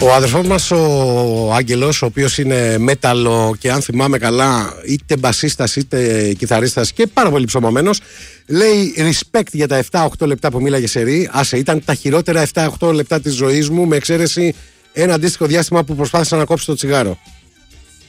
Ο αδερφός μας ο Άγγελος, ο οποίος είναι μέταλλο και αν θυμάμαι καλά είτε μπασίστας είτε κιθαρίστας και πάρα πολύ ψωμωμένος, λέει respect για τα 7-8 λεπτά που μίλαγε σε ρί. Άσε, ήταν τα χειρότερα 7-8 λεπτά της ζωής μου, με εξαίρεση ένα αντίστοιχο διάστημα που προσπάθησα να κόψω το τσιγάρο.